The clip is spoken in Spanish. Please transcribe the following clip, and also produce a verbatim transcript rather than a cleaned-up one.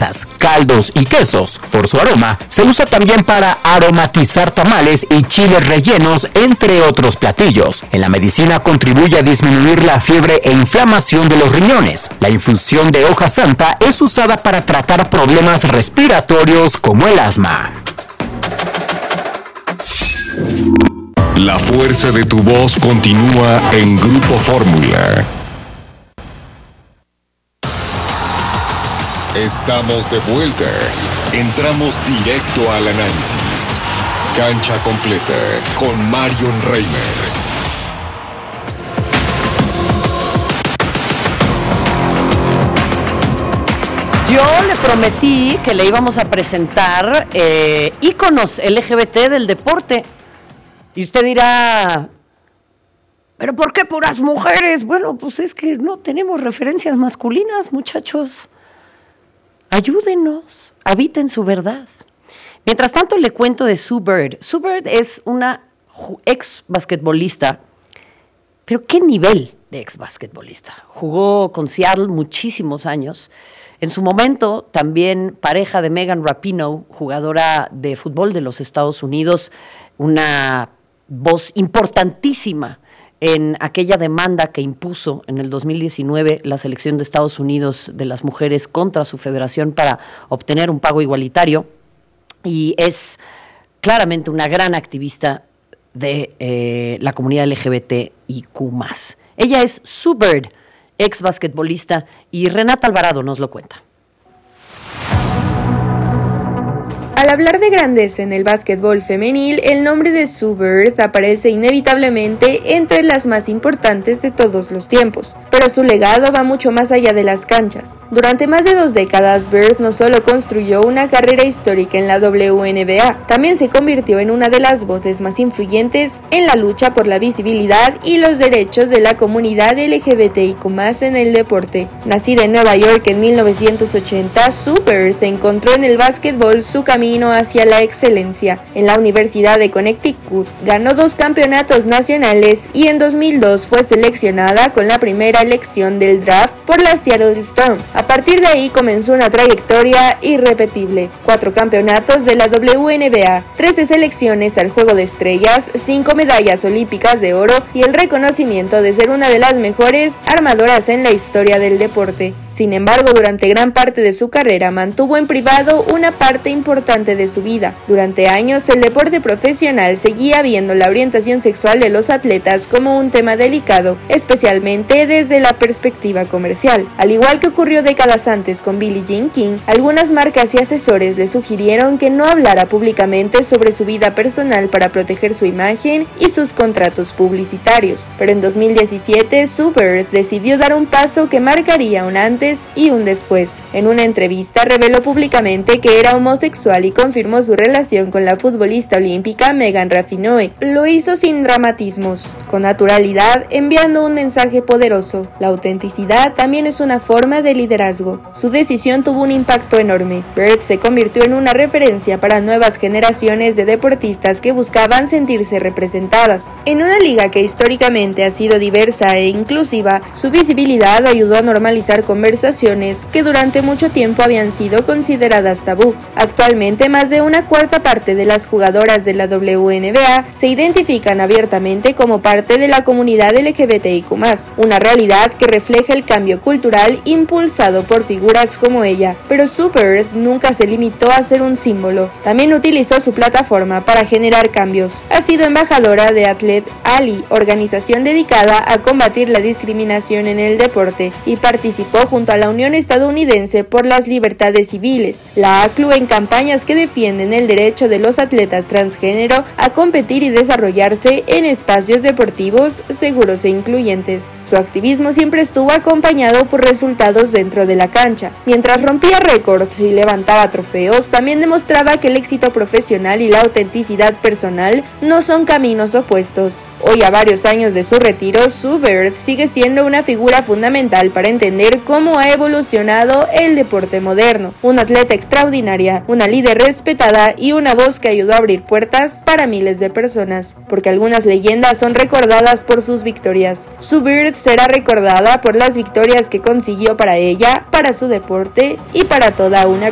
salsas, caldos y quesos. Por su aroma, se usa también para aromatizar tamales y chiles rellenos, entre otros platillos. En la medicina contribuye a disminuir la fiebre e inflamación de los riñones. La infusión de hoja santa es usada para tratar problemas respiratorios como el asma. La fuerza de tu voz continúa en Grupo Fórmula. Estamos de vuelta. Entramos directo al análisis. Cancha completa con Marion Reimers. Yo le prometí que le íbamos a presentar eh, íconos L G B T del deporte. Y usted dirá, ¿pero por qué puras mujeres? Bueno, pues es que no tenemos referencias masculinas, muchachos. Ayúdenos, habiten su verdad. Mientras tanto, le cuento de Sue Bird. Sue Bird es una ex basquetbolista, pero ¿qué nivel de ex basquetbolista? Jugó con Seattle muchísimos años. En su momento, también pareja de Megan Rapinoe, jugadora de fútbol de los Estados Unidos, una voz importantísima en aquella demanda que impuso en el dos mil diecinueve la selección de Estados Unidos de las mujeres contra su federación para obtener un pago igualitario, y es claramente una gran activista de eh, la comunidad L G B T I Q más. Ella es Sue Bird, ex basquetbolista, y Renata Alvarado nos lo cuenta. Al hablar de grandeza en el básquetbol femenil, el nombre de Sue Bird aparece inevitablemente entre las más importantes de todos los tiempos, pero su legado va mucho más allá de las canchas. Durante más de dos décadas, Bird no solo construyó una carrera histórica en la W N B A, también se convirtió en una de las voces más influyentes en la lucha por la visibilidad y los derechos de la comunidad L G B T I Q más en el deporte. Nacida en Nueva York en mil novecientos ochenta, Sue Bird encontró en el básquetbol su camino hacia la excelencia. En la Universidad de Connecticut ganó dos campeonatos nacionales y en dos mil dos fue seleccionada con la primera elección del draft por la Seattle Storm. A partir de ahí comenzó una trayectoria irrepetible. Cuatro campeonatos de la W N B A, trece selecciones al Juego de Estrellas, cinco medallas olímpicas de oro y el reconocimiento de ser una de las mejores armadoras en la historia del deporte. Sin embargo, durante gran parte de su carrera mantuvo en privado una parte importante de su vida. Durante años, el deporte profesional seguía viendo la orientación sexual de los atletas como un tema delicado, especialmente desde la perspectiva comercial. Al igual que ocurrió décadas antes con Billie Jean King, algunas marcas y asesores le sugirieron que no hablara públicamente sobre su vida personal para proteger su imagen y sus contratos publicitarios. Pero en dos mil diecisiete, Sue Bird decidió dar un paso que marcaría un antes y un después. En una entrevista reveló públicamente que era homosexual y confirmó su relación con la futbolista olímpica Megan Rapinoe. Lo hizo sin dramatismos, con naturalidad, enviando un mensaje poderoso. La autenticidad también es una forma de liderazgo. Su decisión tuvo un impacto enorme. Bird se convirtió en una referencia para nuevas generaciones de deportistas que buscaban sentirse representadas. En una liga que históricamente ha sido diversa e inclusiva, su visibilidad ayudó a normalizar conversaciones que durante mucho tiempo habían sido consideradas tabú. Actualmente, más de una cuarta parte de las jugadoras de la W N B A se identifican abiertamente como parte de la comunidad L G B T I Q más, una realidad que refleja el cambio cultural impulsado por figuras como ella. Pero Sue Bird nunca se limitó a ser un símbolo, también utilizó su plataforma para generar cambios. Ha sido embajadora de Athlete Alley, organización dedicada a combatir la discriminación en el deporte, y participó junto a la Unión Estadounidense por las Libertades Civiles, la A C L U, en campañas que defienden el derecho de los atletas transgénero a competir y desarrollarse en espacios deportivos seguros e incluyentes. Su activismo siempre estuvo acompañado por resultados dentro de la cancha. Mientras rompía récords y levantaba trofeos, también demostraba que el éxito profesional y la autenticidad personal no son caminos opuestos. Hoy, a varios años de su retiro, Sue Bird sigue siendo una figura fundamental para entender cómo ha evolucionado el deporte moderno. Una atleta extraordinaria, una líder respetada y una voz que ayudó a abrir puertas para miles de personas, porque algunas leyendas son recordadas por sus victorias. Sue Bird será recordada por las victorias que consiguió para ella, para su deporte y para toda una